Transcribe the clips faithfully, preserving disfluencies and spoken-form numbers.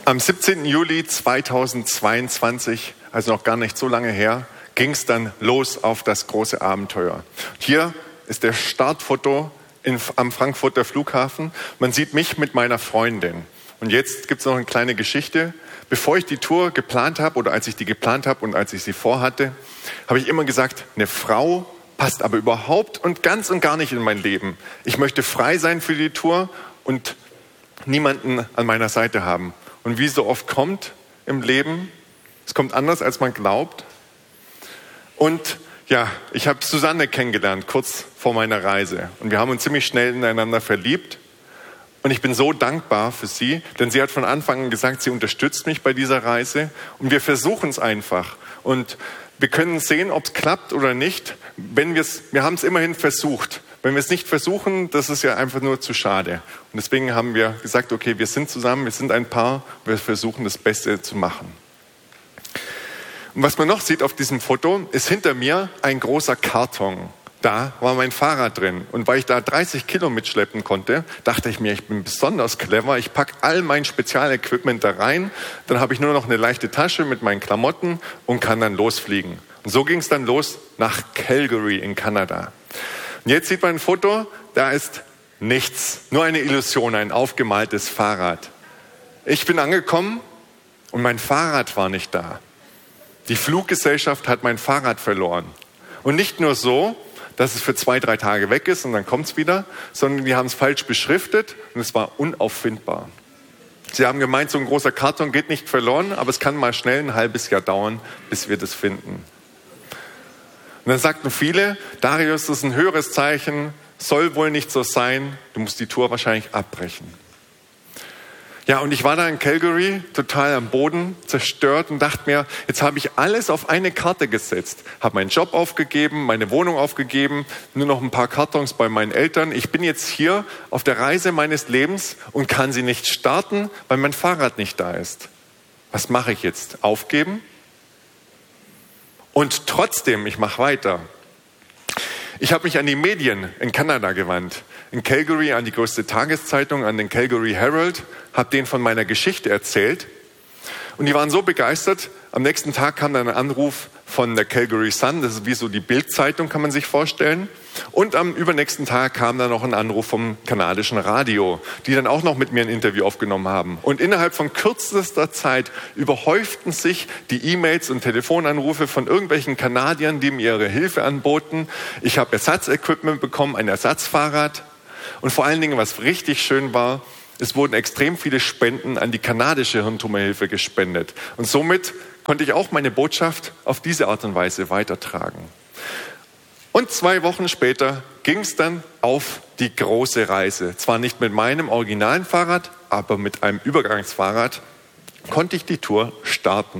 Am siebzehnten Juli zweitausendzweiundzwanzig, also noch gar nicht so lange her, ging es dann los auf das große Abenteuer. Hier ist der Startfoto in, am Frankfurter Flughafen. Man sieht mich mit meiner Freundin. Und jetzt gibt es noch eine kleine Geschichte. Bevor ich die Tour geplant habe oder als ich die geplant habe und als ich sie vorhatte, habe ich immer gesagt, eine Frau passt aber überhaupt und ganz und gar nicht in mein Leben. Ich möchte frei sein für die Tour und niemanden an meiner Seite haben. Und wie so oft kommt im Leben, es kommt anders, als man glaubt. Und ja, ich habe Susanne kennengelernt, kurz vor meiner Reise. Und wir haben uns ziemlich schnell ineinander verliebt. Und ich bin so dankbar für sie, denn sie hat von Anfang an gesagt, sie unterstützt mich bei dieser Reise. Und wir versuchen es einfach. Und wir können sehen, ob es klappt oder nicht. Wenn wir's, wir haben es immerhin versucht. Wenn wir es nicht versuchen, das ist ja einfach nur zu schade. Und deswegen haben wir gesagt, okay, wir sind zusammen, wir sind ein Paar, wir versuchen das Beste zu machen. Und was man noch sieht auf diesem Foto, ist hinter mir ein großer Karton. Da war mein Fahrrad drin. Und weil ich da dreißig Kilo mitschleppen konnte, dachte ich mir, ich bin besonders clever. Ich packe all mein Spezialequipment da rein. Dann habe ich nur noch eine leichte Tasche mit meinen Klamotten und kann dann losfliegen. Und so ging es dann los nach Calgary in Kanada. Und jetzt sieht man ein Foto, da ist nichts. Nur eine Illusion, ein aufgemaltes Fahrrad. Ich bin angekommen und mein Fahrrad war nicht da. Die Fluggesellschaft hat mein Fahrrad verloren. Und nicht nur so, dass es für zwei, drei Tage weg ist und dann kommt es wieder, sondern die haben es falsch beschriftet und es war unauffindbar. Sie haben gemeint, so ein großer Karton geht nicht verloren, aber es kann mal schnell ein halbes Jahr dauern, bis wir das finden. Und dann sagten viele, Darius, das ist ein höheres Zeichen, soll wohl nicht so sein, du musst die Tour wahrscheinlich abbrechen. Ja, und ich war da in Calgary, total am Boden, zerstört und dachte mir, jetzt habe ich alles auf eine Karte gesetzt. Habe meinen Job aufgegeben, meine Wohnung aufgegeben, nur noch ein paar Kartons bei meinen Eltern. Ich bin jetzt hier auf der Reise meines Lebens und kann sie nicht starten, weil mein Fahrrad nicht da ist. Was mache ich jetzt? Aufgeben? Und trotzdem, ich mache weiter. Ich habe mich an die Medien in Kanada gewandt. In Calgary an die größte Tageszeitung, an den Calgary Herald, habe denen von meiner Geschichte erzählt. Und die waren so begeistert. Am nächsten Tag kam dann ein Anruf von der Calgary Sun, das ist wie so die Bild-Zeitung, kann man sich vorstellen. Und am übernächsten Tag kam dann noch ein Anruf vom kanadischen Radio, die dann auch noch mit mir ein Interview aufgenommen haben. Und innerhalb von kürzester Zeit überhäuften sich die E-Mails und Telefonanrufe von irgendwelchen Kanadiern, die mir ihre Hilfe anboten. Ich habe Ersatzequipment bekommen, ein Ersatzfahrrad. Und vor allen Dingen, was richtig schön war, es wurden extrem viele Spenden an die kanadische Hirntumorhilfe gespendet. Und somit konnte ich auch meine Botschaft auf diese Art und Weise weitertragen. Und zwei Wochen später ging es dann auf die große Reise. Zwar nicht mit meinem originalen Fahrrad, aber mit einem Übergangsfahrrad konnte ich die Tour starten.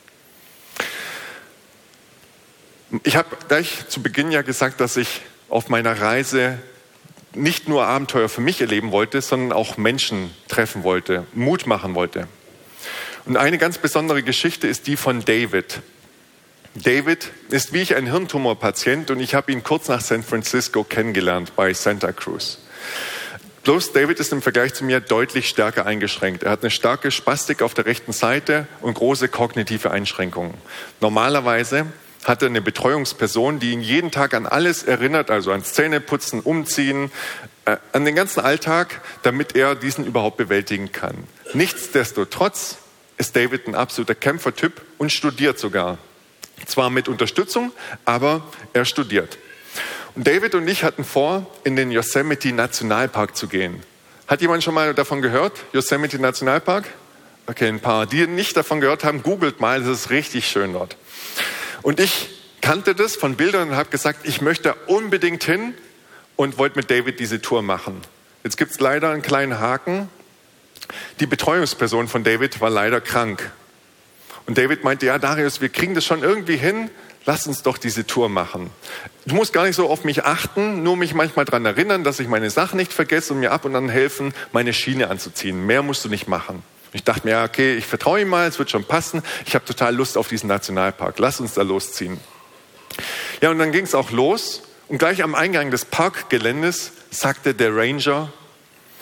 Ich habe gleich zu Beginn ja gesagt, dass ich auf meiner Reise nicht nur Abenteuer für mich erleben wollte, sondern auch Menschen treffen wollte, Mut machen wollte. Und eine ganz besondere Geschichte ist die von David. David ist wie ich ein Hirntumorpatient und ich habe ihn kurz nach San Francisco kennengelernt bei Santa Cruz. Bloß David ist im Vergleich zu mir deutlich stärker eingeschränkt. Er hat eine starke Spastik auf der rechten Seite und große kognitive Einschränkungen. Normalerweise hat er eine Betreuungsperson, die ihn jeden Tag an alles erinnert, also ans Zähneputzen, Umziehen, äh, an den ganzen Alltag, damit er diesen überhaupt bewältigen kann. Nichtsdestotrotz ist David ein absoluter Kämpfertyp und studiert sogar. Zwar mit Unterstützung, aber er studiert. Und David und ich hatten vor, in den Yosemite Nationalpark zu gehen. Hat jemand schon mal davon gehört? Yosemite Nationalpark? Okay, ein paar. Die nicht davon gehört haben, googelt mal, das ist richtig schön dort. Und ich kannte das von Bildern und habe gesagt, ich möchte unbedingt hin und wollte mit David diese Tour machen. Jetzt gibt es leider einen kleinen Haken. Die Betreuungsperson von David war leider krank. Und David meinte, ja Darius, wir kriegen das schon irgendwie hin, lass uns doch diese Tour machen. Du musst gar nicht so auf mich achten, nur mich manchmal daran erinnern, dass ich meine Sachen nicht vergesse und mir ab und an helfen, meine Schiene anzuziehen. Mehr musst du nicht machen. Ich dachte mir, ja, okay, ich vertraue ihm mal, es wird schon passen. Ich habe total Lust auf diesen Nationalpark. Lass uns da losziehen. Ja, und dann ging es auch los. Und gleich am Eingang des Parkgeländes sagte der Ranger,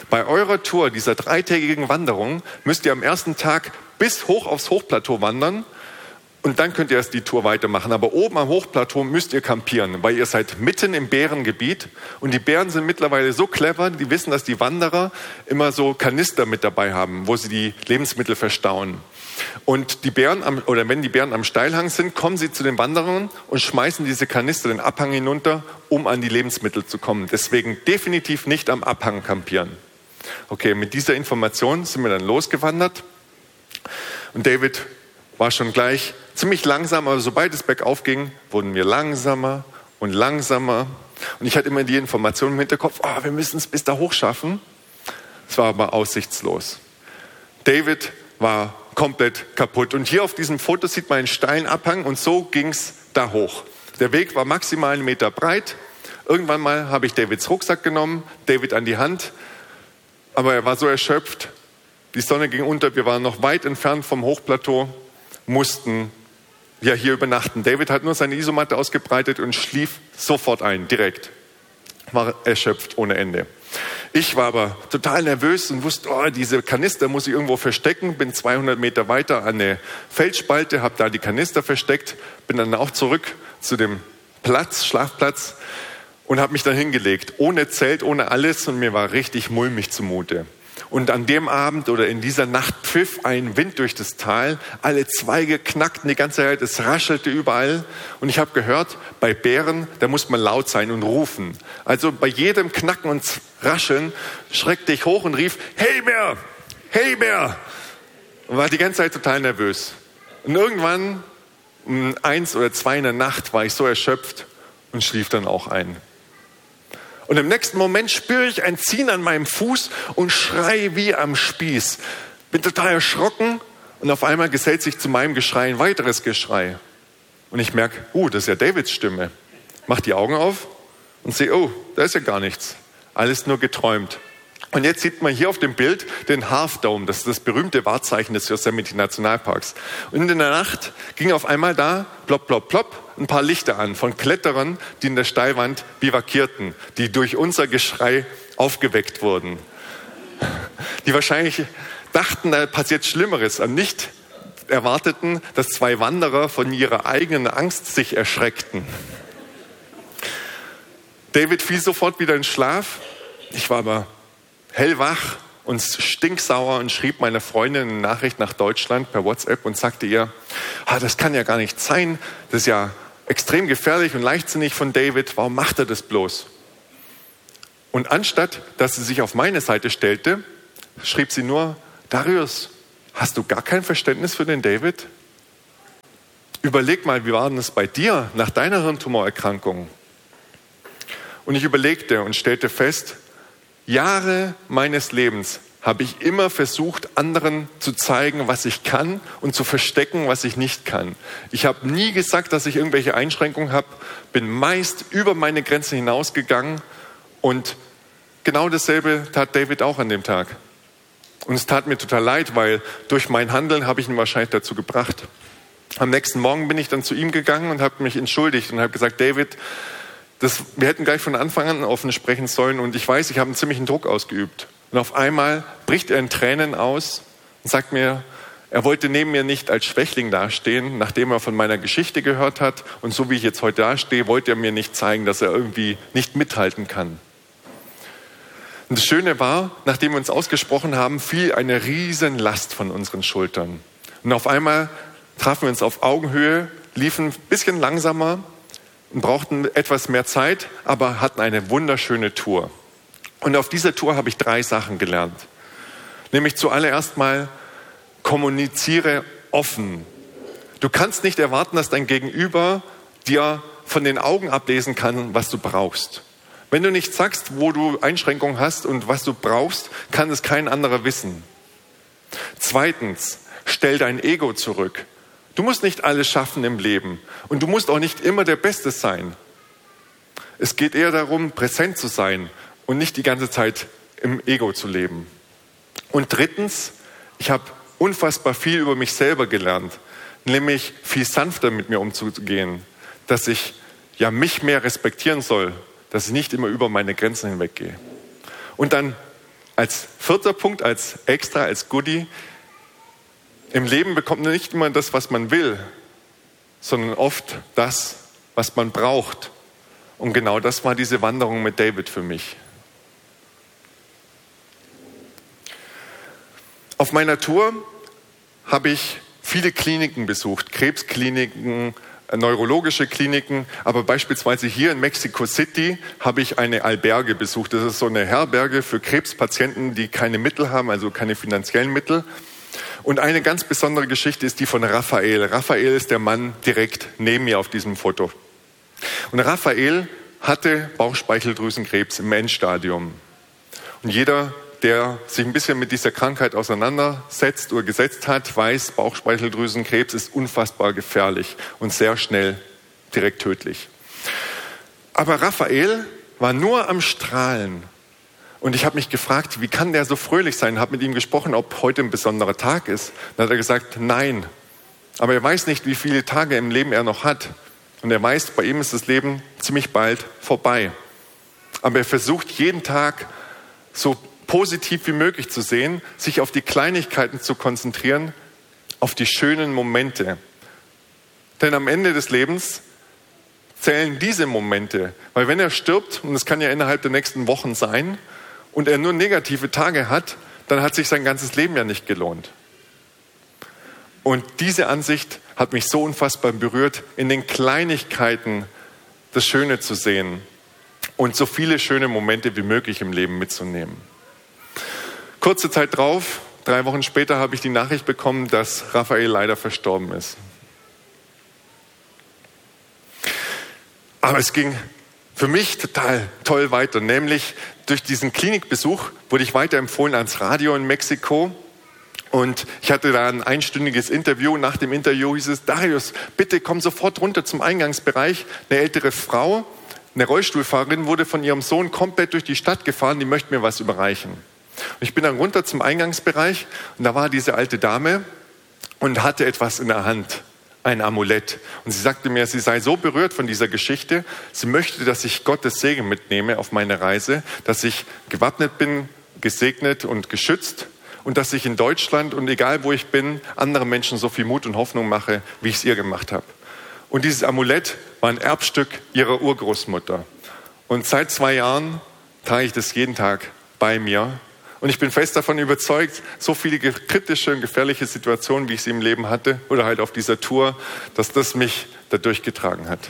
Bei eurer Tour, dieser dreitägigen Wanderung, müsst ihr am ersten Tag bis hoch aufs Hochplateau wandern und dann könnt ihr erst die Tour weitermachen. Aber oben am Hochplateau müsst ihr campieren, weil ihr seid mitten im Bärengebiet und die Bären sind mittlerweile so clever, die wissen, dass die Wanderer immer so Kanister mit dabei haben, wo sie die Lebensmittel verstauen. Und die Bären, am, oder wenn die Bären am Steilhang sind, kommen sie zu den Wanderern und schmeißen diese Kanister den Abhang hinunter, um an die Lebensmittel zu kommen. Deswegen definitiv nicht am Abhang campieren. Okay, mit dieser Information sind wir dann losgewandert und David war schon gleich ziemlich langsam, aber sobald es bergauf ging, wurden wir langsamer und langsamer. Und ich hatte immer die Information im Hinterkopf, oh, wir müssen es bis da hoch schaffen. Es war aber aussichtslos. David war komplett kaputt. Und hier auf diesem Foto sieht man einen steilen Abhang und so ging es da hoch. Der Weg war maximal einen Meter breit. Irgendwann mal habe ich Davids Rucksack genommen, David an die Hand, aber er war so erschöpft. Die Sonne ging unter, wir waren noch weit entfernt vom Hochplateau, mussten ja hier übernachten. David hat nur seine Isomatte ausgebreitet und schlief sofort ein, direkt. War erschöpft ohne Ende. Ich war aber total nervös und wusste, oh, diese Kanister muss ich irgendwo verstecken. Bin zweihundert Meter weiter an eine Felsspalte, habe da die Kanister versteckt, bin dann auch zurück zu dem Platz, Schlafplatz und habe mich dann hingelegt. Ohne Zelt, ohne alles und mir war richtig mulmig zumute. Und an dem Abend oder in dieser Nacht pfiff ein Wind durch das Tal. Alle Zweige knackten die ganze Zeit, es raschelte überall. Und ich habe gehört, bei Bären, da muss man laut sein und rufen. Also bei jedem Knacken und Rascheln schreckte ich hoch und rief, hey Bär, hey Bär. Und war die ganze Zeit total nervös. Und irgendwann, um eins oder zwei in der Nacht, war ich so erschöpft und schlief dann auch ein. Und im nächsten Moment spüre ich ein Ziehen an meinem Fuß und schreie wie am Spieß. Bin total erschrocken und auf einmal gesellt sich zu meinem Geschrei ein weiteres Geschrei. Und ich merke, uh, das ist ja Davids Stimme. Mach die Augen auf und sehe, oh, da ist ja gar nichts. Alles nur geträumt. Und jetzt sieht man hier auf dem Bild den Half Dome, das ist das berühmte Wahrzeichen des Yosemite Nationalparks. Und in der Nacht ging auf einmal da, plopp, plopp, plopp, ein paar Lichter an von Kletterern, die in der Steilwand bivakierten, die durch unser Geschrei aufgeweckt wurden. Die wahrscheinlich dachten, da passiert Schlimmeres, und nicht erwarteten, dass zwei Wanderer von ihrer eigenen Angst sich erschreckten. David fiel sofort wieder in Schlaf. Ich war aber hellwach und stinksauer und schrieb meiner Freundin eine Nachricht nach Deutschland per WhatsApp und sagte ihr, ah, das kann ja gar nicht sein, das ist ja extrem gefährlich und leichtsinnig von David, warum macht er das bloß? Und anstatt, dass sie sich auf meine Seite stellte, schrieb sie nur, Darius, hast du gar kein Verständnis für den David? Überleg mal, wie war denn das bei dir nach deiner Hirntumorerkrankung? Und ich überlegte und stellte fest, Jahre meines Lebens habe ich immer versucht, anderen zu zeigen, was ich kann und zu verstecken, was ich nicht kann. Ich habe nie gesagt, dass ich irgendwelche Einschränkungen habe, bin meist über meine Grenzen hinausgegangen und genau dasselbe tat David auch an dem Tag. Und es tat mir total leid, weil durch mein Handeln habe ich ihn wahrscheinlich dazu gebracht. Am nächsten Morgen bin ich dann zu ihm gegangen und habe mich entschuldigt und habe gesagt, David, das, wir hätten gleich von Anfang an offen sprechen sollen und ich weiß, ich habe einen ziemlichen Druck ausgeübt. Und auf einmal bricht er in Tränen aus und sagt mir, er wollte neben mir nicht als Schwächling dastehen, nachdem er von meiner Geschichte gehört hat. Und so wie ich jetzt heute dastehe, wollte er mir nicht zeigen, dass er irgendwie nicht mithalten kann. Und das Schöne war, nachdem wir uns ausgesprochen haben, fiel eine riesen Last von unseren Schultern. Und auf einmal trafen wir uns auf Augenhöhe, liefen ein bisschen langsamer und brauchten etwas mehr Zeit, aber hatten eine wunderschöne Tour. Und auf dieser Tour habe ich drei Sachen gelernt. Nämlich zuallererst mal, kommuniziere offen. Du kannst nicht erwarten, dass dein Gegenüber dir von den Augen ablesen kann, was du brauchst. Wenn du nicht sagst, wo du Einschränkungen hast und was du brauchst, kann es kein anderer wissen. Zweitens, stell dein Ego zurück. Du musst nicht alles schaffen im Leben und du musst auch nicht immer der Beste sein. Es geht eher darum, präsent zu sein und nicht die ganze Zeit im Ego zu leben. Und drittens, ich habe unfassbar viel über mich selber gelernt, nämlich viel sanfter mit mir umzugehen, dass ich ja mich mehr respektieren soll, dass ich nicht immer über meine Grenzen hinweggehe. Und dann als vierter Punkt, als extra, als Goodie, im Leben bekommt man nicht immer das, was man will, sondern oft das, was man braucht. Und genau das war diese Wanderung mit David für mich. Auf meiner Tour habe ich viele Kliniken besucht, Krebskliniken, neurologische Kliniken, aber beispielsweise hier in Mexico City habe ich eine Alberge besucht. Das ist so eine Herberge für Krebspatienten, die keine Mittel haben, also keine finanziellen Mittel. Und eine ganz besondere Geschichte ist die von Raphael. Raphael ist der Mann direkt neben mir auf diesem Foto. Und Raphael hatte Bauchspeicheldrüsenkrebs im Endstadium. Und jeder, der sich ein bisschen mit dieser Krankheit auseinandersetzt oder gesetzt hat, weiß, Bauchspeicheldrüsenkrebs ist unfassbar gefährlich und sehr schnell direkt tödlich. Aber Raphael war nur am Strahlen. Und ich habe mich gefragt, wie kann der so fröhlich sein? Ich habe mit ihm gesprochen, ob heute ein besonderer Tag ist. Dann hat er gesagt, nein. Aber er weiß nicht, wie viele Tage im Leben er noch hat. Und er weiß, bei ihm ist das Leben ziemlich bald vorbei. Aber er versucht jeden Tag so positiv wie möglich zu sehen, sich auf die Kleinigkeiten zu konzentrieren, auf die schönen Momente. Denn am Ende des Lebens zählen diese Momente. Weil wenn er stirbt, und es kann ja innerhalb der nächsten Wochen sein, und er nur negative Tage hat, dann hat sich sein ganzes Leben ja nicht gelohnt. Und diese Ansicht hat mich so unfassbar berührt, in den Kleinigkeiten das Schöne zu sehen und so viele schöne Momente wie möglich im Leben mitzunehmen. Kurze Zeit drauf, drei Wochen später, habe ich die Nachricht bekommen, dass Raphael leider verstorben ist. Aber es ging für mich total toll weiter, nämlich durch diesen Klinikbesuch wurde ich weiterempfohlen ans Radio in Mexiko. Und ich hatte da ein einstündiges Interview. Nach dem Interview hieß es, Darius, bitte komm sofort runter zum Eingangsbereich. Eine ältere Frau, eine Rollstuhlfahrerin, wurde von ihrem Sohn komplett durch die Stadt gefahren, die möchte mir was überreichen. Und ich bin dann runter zum Eingangsbereich und da war diese alte Dame und hatte etwas in der Hand, ein Amulett. Und sie sagte mir, sie sei so berührt von dieser Geschichte, sie möchte, dass ich Gottes Segen mitnehme auf meine Reise, dass ich gewappnet bin, gesegnet und geschützt. Und dass ich in Deutschland und egal wo ich bin, anderen Menschen so viel Mut und Hoffnung mache, wie ich es ihr gemacht habe. Und dieses Amulett war ein Erbstück ihrer Urgroßmutter. Und seit zwei Jahren trage ich das jeden Tag bei mir. Und ich bin fest davon überzeugt, so viele kritische und gefährliche Situationen, wie ich sie im Leben hatte, oder halt auf dieser Tour, dass das mich da durchgetragen hat.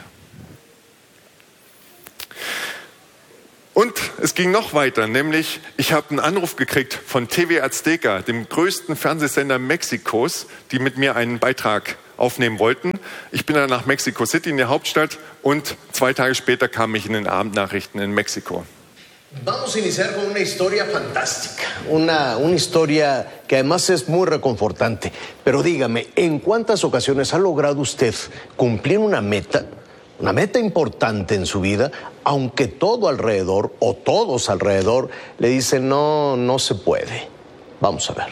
Und es ging noch weiter, nämlich ich habe einen Anruf gekriegt von T V Azteca, dem größten Fernsehsender Mexikos, die mit mir einen Beitrag aufnehmen wollten. Ich bin dann nach Mexico City in der Hauptstadt und zwei Tage später kam ich in den Abendnachrichten in Mexiko. Vamos a iniciar con una historia fantástica, una, una historia que además es muy reconfortante. Pero dígame, ¿en cuántas ocasiones ha logrado usted cumplir una meta? Una meta importante en su vida, aunque todo alrededor o todos alrededor le dicen no, no se puede. Vamos a ver.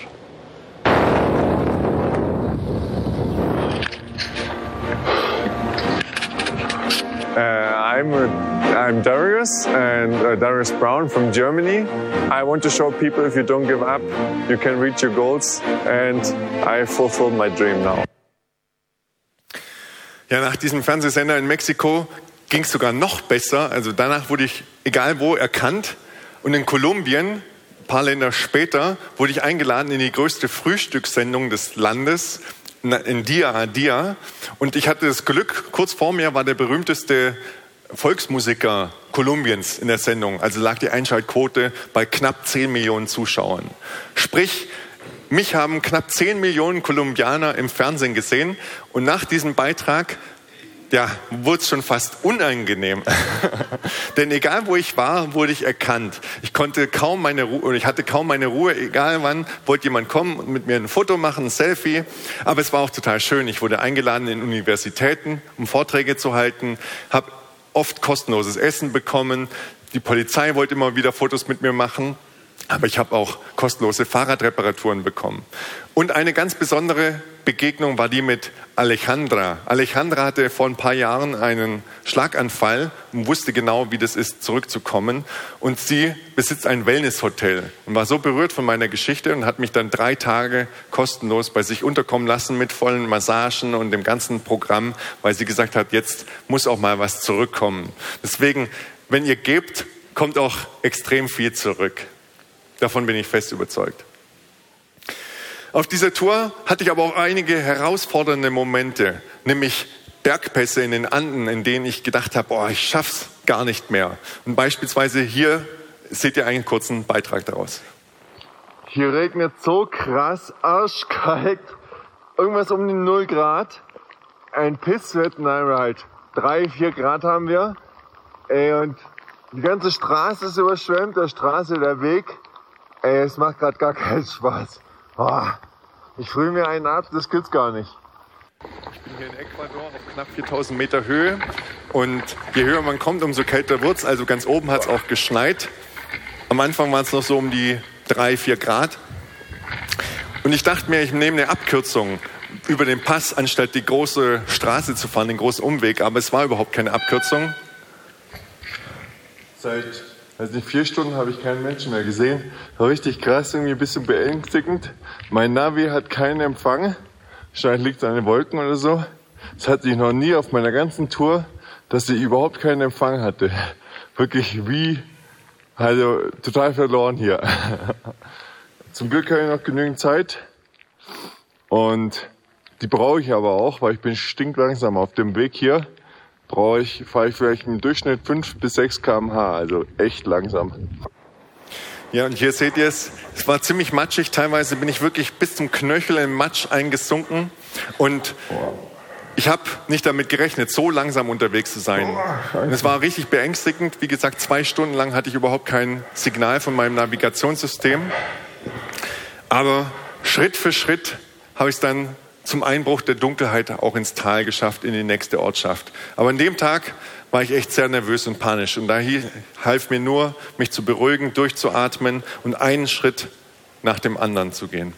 Uh, I'm, uh, I'm Darius, and uh, Darius Brown from Germany. I want to show people if you don't give up, you can reach your goals, and I fulfilled my dream now. Ja, nach diesem Fernsehsender in Mexiko ging es sogar noch besser. Also danach wurde ich, egal wo, erkannt. Und in Kolumbien, ein paar Länder später, wurde ich eingeladen in die größte Frühstückssendung des Landes, in Dia a Dia. Und ich hatte das Glück, kurz vor mir war der berühmteste Volksmusiker Kolumbiens in der Sendung. Also lag die Einschaltquote bei knapp zehn Millionen Zuschauern. Sprich, mich haben knapp zehn Millionen Kolumbianer im Fernsehen gesehen und nach diesem Beitrag, ja, wurde es schon fast unangenehm. Denn egal wo ich war, wurde ich erkannt. Ich konnte kaum meine Ruhe, oder ich hatte kaum meine Ruhe, egal wann, wollte jemand kommen und mit mir ein Foto machen, ein Selfie. Aber es war auch total schön. Ich wurde eingeladen in Universitäten, um Vorträge zu halten, habe oft kostenloses Essen bekommen. Die Polizei wollte immer wieder Fotos mit mir machen. Aber ich habe auch kostenlose Fahrradreparaturen bekommen. Und eine ganz besondere Begegnung war die mit Alejandra. Alejandra hatte vor ein paar Jahren einen Schlaganfall und wusste genau, wie das ist, zurückzukommen. Und sie besitzt ein Wellnesshotel und war so berührt von meiner Geschichte und hat mich dann drei Tage kostenlos bei sich unterkommen lassen mit vollen Massagen und dem ganzen Programm, weil sie gesagt hat, jetzt muss auch mal was zurückkommen. Deswegen, wenn ihr gebt, kommt auch extrem viel zurück. Davon bin ich fest überzeugt. Auf dieser Tour hatte ich aber auch einige herausfordernde Momente, nämlich Bergpässe in den Anden, in denen ich gedacht habe, boah, ich schaff's gar nicht mehr. Und beispielsweise hier seht ihr einen kurzen Beitrag daraus. Hier regnet so krass, arschkalt, irgendwas um die null Grad. Ein Pisswetter, nein, halt drei, vier Grad haben wir. Ey, und die ganze Straße ist überschwemmt, der Straße, der Weg. Ey, es macht gerade gar keinen Spaß. Oh, ich friere mir einen ab, das gibt's gar nicht. Ich bin hier in Ecuador auf knapp viertausend Meter Höhe und je höher man kommt, umso kälter wird's. Also ganz oben hat's auch geschneit. Am Anfang waren es noch so um die drei, vier Grad. Und ich dachte mir, ich nehme eine Abkürzung über den Pass, anstatt die große Straße zu fahren, den großen Umweg. Aber es war überhaupt keine Abkürzung. Seit Also in vier Stunden habe ich keinen Menschen mehr gesehen. War richtig krass, irgendwie ein bisschen beängstigend. Mein Navi hat keinen Empfang. Wahrscheinlich liegt es an den Wolken oder so. Es hat sich noch nie auf meiner ganzen Tour, dass ich überhaupt keinen Empfang hatte. Wirklich wie, also total verloren hier. Zum Glück habe ich noch genügend Zeit. Und die brauche ich aber auch, weil ich bin stinklangsam auf dem Weg hier. Brauche ich, fahre ich vielleicht im Durchschnitt fünf bis sechs Kilometer pro Stunde, also echt langsam. Ja, und hier seht ihr es, es war ziemlich matschig, teilweise bin ich wirklich bis zum Knöchel im Matsch eingesunken und ich habe nicht damit gerechnet, so langsam unterwegs zu sein. Und es war richtig beängstigend, wie gesagt, zwei Stunden lang hatte ich überhaupt kein Signal von meinem Navigationssystem, aber Schritt für Schritt habe ich es dann zum Einbruch der Dunkelheit auch ins Tal geschafft, in die nächste Ortschaft. Aber an dem Tag war ich echt sehr nervös und panisch. Und da half mir nur, mich zu beruhigen, durchzuatmen und einen Schritt nach dem anderen zu gehen.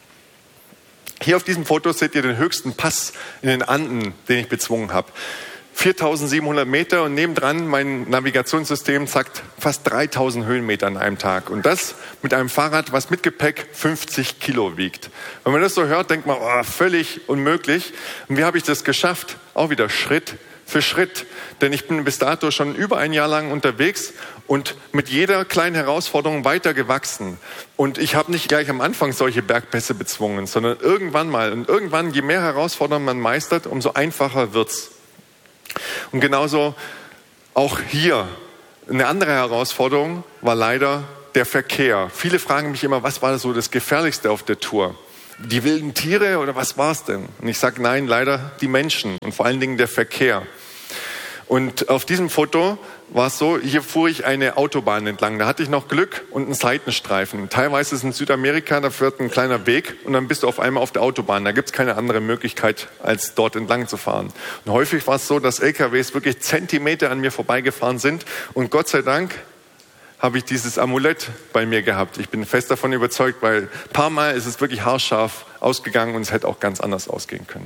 Hier auf diesem Foto seht ihr den höchsten Pass in den Anden, den ich bezwungen habe. viertausendsiebenhundert Meter und nebendran mein Navigationssystem sagt fast dreitausend Höhenmeter an einem Tag. Und das mit einem Fahrrad, was mit Gepäck fünfzig Kilo wiegt. Wenn man das so hört, denkt man, oh, völlig unmöglich. Und wie habe ich das geschafft? Auch wieder Schritt für Schritt. Denn ich bin bis dato schon über ein Jahr lang unterwegs und mit jeder kleinen Herausforderung weiter gewachsen. Und ich habe nicht gleich am Anfang solche Bergpässe bezwungen, sondern irgendwann mal. Und irgendwann, je mehr Herausforderungen man meistert, umso einfacher wird's. Und genauso auch hier eine andere Herausforderung war leider der Verkehr. Viele fragen mich immer, was war so das Gefährlichste auf der Tour? Die wilden Tiere oder was war es denn? Und ich sage nein, leider die Menschen und vor allen Dingen der Verkehr. Und auf diesem Foto war es so, hier fuhr ich eine Autobahn entlang. Da hatte ich noch Glück und einen Seitenstreifen. Teilweise ist es in Südamerika, da führt ein kleiner Weg und dann bist du auf einmal auf der Autobahn. Da gibt es keine andere Möglichkeit, als dort entlang zu fahren. Und häufig war es so, dass L K Ws wirklich Zentimeter an mir vorbeigefahren sind. Und Gott sei Dank habe ich dieses Amulett bei mir gehabt. Ich bin fest davon überzeugt, weil ein paar Mal ist es wirklich haarscharf ausgegangen und es hätte auch ganz anders ausgehen können.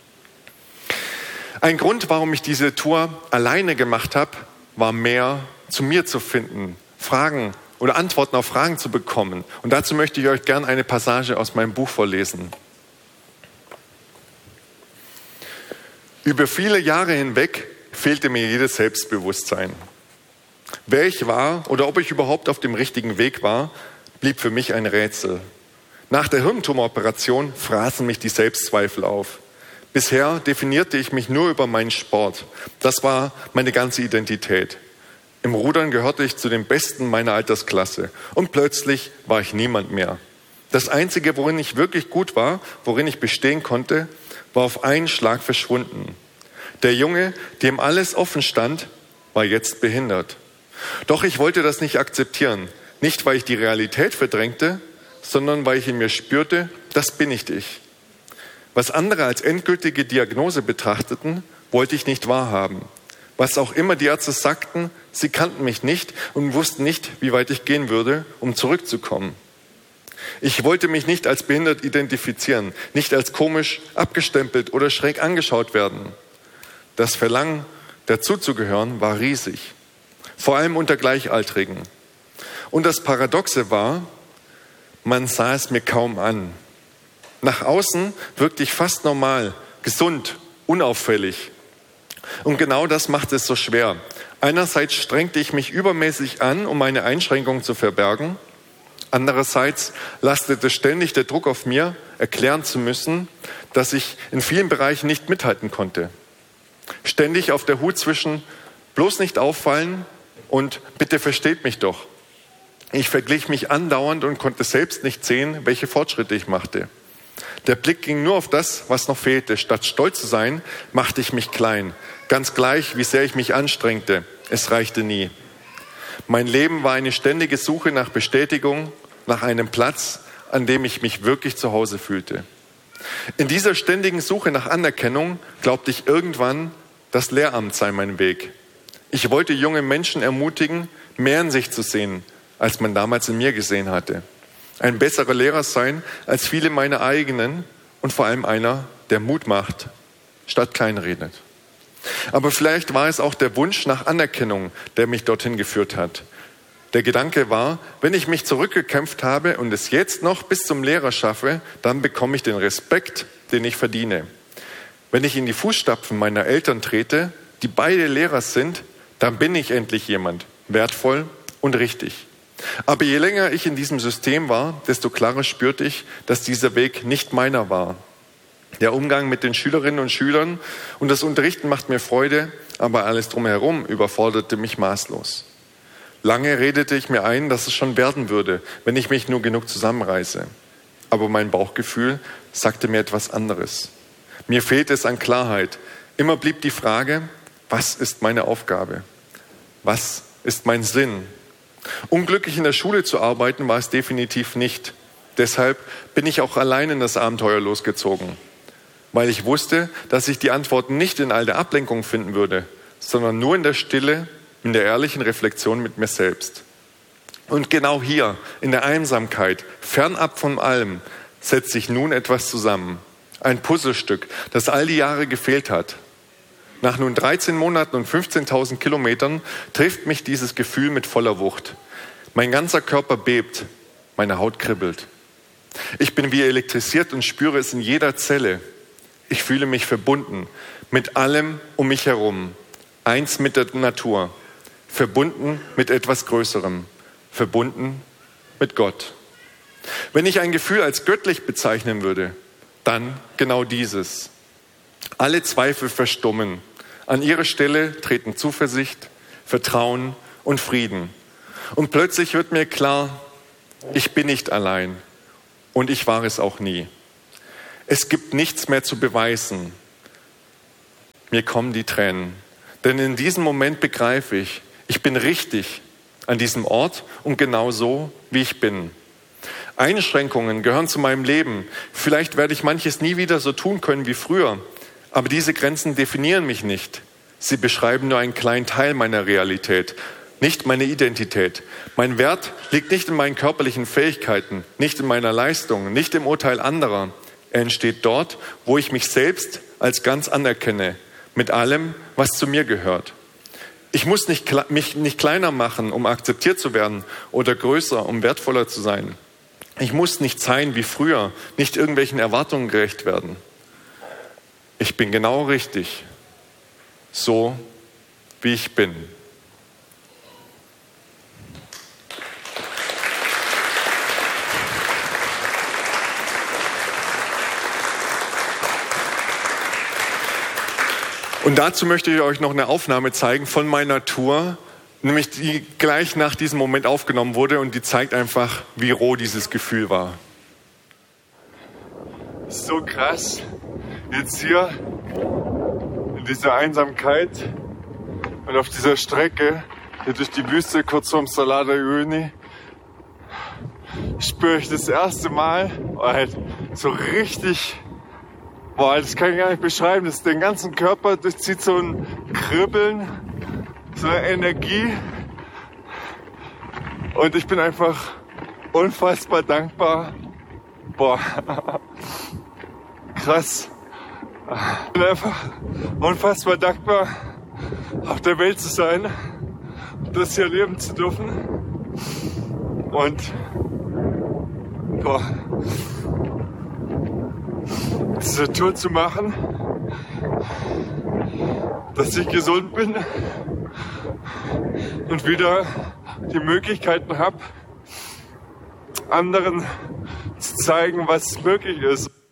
Ein Grund, warum ich diese Tour alleine gemacht habe, war mehr zu mir zu finden, Fragen oder Antworten auf Fragen zu bekommen. Und dazu möchte ich euch gerne eine Passage aus meinem Buch vorlesen. Über viele Jahre hinweg fehlte mir jedes Selbstbewusstsein. Wer ich war oder ob ich überhaupt auf dem richtigen Weg war, blieb für mich ein Rätsel. Nach der Hirntumoroperation fraßen mich die Selbstzweifel auf. Bisher definierte ich mich nur über meinen Sport. Das war meine ganze Identität. Im Rudern gehörte ich zu den Besten meiner Altersklasse. Und plötzlich war ich niemand mehr. Das Einzige, worin ich wirklich gut war, worin ich bestehen konnte, war auf einen Schlag verschwunden. Der Junge, dem alles offen stand, war jetzt behindert. Doch ich wollte das nicht akzeptieren. Nicht, weil ich die Realität verdrängte, sondern weil ich in mir spürte, das bin nicht ich. Was andere als endgültige Diagnose betrachteten, wollte ich nicht wahrhaben. Was auch immer die Ärzte sagten, Sie kannten mich nicht und wussten nicht, wie weit ich gehen würde, um zurückzukommen. Ich wollte mich nicht als behindert identifizieren, nicht als komisch, abgestempelt oder schräg angeschaut werden. Das Verlangen, dazuzugehören, war riesig. Vor allem unter Gleichaltrigen. Und das Paradoxe war, man sah es mir kaum an. Nach außen wirkte ich fast normal, gesund, unauffällig. Und genau das macht es so schwer. Einerseits strengte ich mich übermäßig an, um meine Einschränkungen zu verbergen. Andererseits lastete ständig der Druck auf mir, erklären zu müssen, dass ich in vielen Bereichen nicht mithalten konnte. Ständig auf der Hut zwischen bloß nicht auffallen und bitte versteht mich doch. Ich verglich mich andauernd und konnte selbst nicht sehen, welche Fortschritte ich machte. Der Blick ging nur auf das, was noch fehlte. Statt stolz zu sein, machte ich mich klein. Ganz gleich, wie sehr ich mich anstrengte. Es reichte nie. Mein Leben war eine ständige Suche nach Bestätigung, nach einem Platz, an dem ich mich wirklich zu Hause fühlte. In dieser ständigen Suche nach Anerkennung glaubte ich irgendwann, das Lehramt sei mein Weg. Ich wollte junge Menschen ermutigen, mehr in sich zu sehen, als man damals in mir gesehen hatte. Ein besserer Lehrer sein als viele meiner eigenen und vor allem einer, der Mut macht, statt kleinredet. Aber vielleicht war es auch der Wunsch nach Anerkennung, der mich dorthin geführt hat. Der Gedanke war, wenn ich mich zurückgekämpft habe und es jetzt noch bis zum Lehrer schaffe, dann bekomme ich den Respekt, den ich verdiene. Wenn ich in die Fußstapfen meiner Eltern trete, die beide Lehrer sind, dann bin ich endlich jemand, wertvoll und richtig. Aber je länger ich in diesem System war, desto klarer spürte ich, dass dieser Weg nicht meiner war. Der Umgang mit den Schülerinnen und Schülern und das Unterrichten macht mir Freude, aber alles drumherum überforderte mich maßlos. Lange redete ich mir ein, dass es schon werden würde, wenn ich mich nur genug zusammenreiße. Aber mein Bauchgefühl sagte mir etwas anderes. Mir fehlte es an Klarheit. Immer blieb die Frage, was ist meine Aufgabe? Was ist mein Sinn? Unglücklich in der Schule zu arbeiten war es definitiv nicht. Deshalb bin ich auch allein in das Abenteuer losgezogen. Weil ich wusste, dass ich die Antworten nicht in all der Ablenkung finden würde, sondern nur in der Stille, in der ehrlichen Reflexion mit mir selbst. Und genau hier, in der Einsamkeit, fernab von allem, setzt sich nun etwas zusammen. Ein Puzzlestück, das all die Jahre gefehlt hat. Nach nun dreizehn Monaten und fünfzehntausend Kilometern trifft mich dieses Gefühl mit voller Wucht. Mein ganzer Körper bebt, meine Haut kribbelt. Ich bin wie elektrisiert und spüre es in jeder Zelle. Ich fühle mich verbunden mit allem um mich herum, eins mit der Natur, verbunden mit etwas Größerem, verbunden mit Gott. Wenn ich ein Gefühl als göttlich bezeichnen würde, dann genau dieses. Alle Zweifel verstummen. An ihre Stelle treten Zuversicht, Vertrauen und Frieden. Und plötzlich wird mir klar, ich bin nicht allein und ich war es auch nie. Es gibt nichts mehr zu beweisen. Mir kommen die Tränen. Denn in diesem Moment begreife ich, ich bin richtig an diesem Ort und genau so, wie ich bin. Einschränkungen gehören zu meinem Leben. Vielleicht werde ich manches nie wieder so tun können wie früher. Aber diese Grenzen definieren mich nicht. Sie beschreiben nur einen kleinen Teil meiner Realität, nicht meine Identität. Mein Wert liegt nicht in meinen körperlichen Fähigkeiten, nicht in meiner Leistung, nicht im Urteil anderer. Er entsteht dort, wo ich mich selbst als ganz anerkenne, mit allem, was zu mir gehört. Ich muss nicht, mich nicht kleiner machen, um akzeptiert zu werden, oder größer, um wertvoller zu sein. Ich muss nicht sein wie früher, nicht irgendwelchen Erwartungen gerecht werden. Ich bin genau richtig, so wie ich bin. Und dazu möchte ich euch noch eine Aufnahme zeigen von meiner Tour, nämlich die gleich nach diesem Moment aufgenommen wurde und die zeigt einfach, wie roh dieses Gefühl war. So krass, jetzt hier in dieser Einsamkeit und auf dieser Strecke hier durch die Wüste kurz vorm Salar de Uyuni spüre ich das erste Mal halt so richtig. Boah, das kann ich gar nicht beschreiben. Das den ganzen Körper durchzieht so ein Kribbeln. so eine Energie. Und ich bin einfach unfassbar dankbar. Boah, krass. Ich bin einfach unfassbar dankbar, auf der Welt zu sein, das hier erleben zu dürfen. Und boah, diese Tour zu machen, dass ich gesund bin und wieder die Möglichkeiten habe, anderen zu zeigen, was möglich ist.